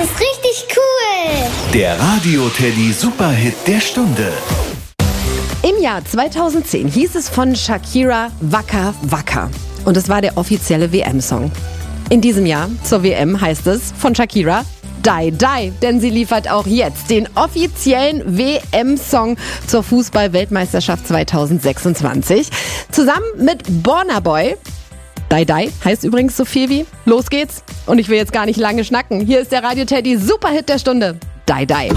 ist richtig cool. Der Radio Teddy Superhit der Stunde. Im Jahr 2010 hieß es von Shakira Waka Waka. Und es war der offizielle WM-Song. In diesem Jahr zur WM heißt es von Shakira Die Die, denn sie liefert auch jetzt den offiziellen WM-Song zur Fußball-Weltmeisterschaft 2026. Zusammen mit Burna Boy. Die Die heißt übrigens so viel wie Los geht's. Und ich will jetzt gar nicht lange schnacken. Hier ist der Radio Teddy Superhit der Stunde. Die Die.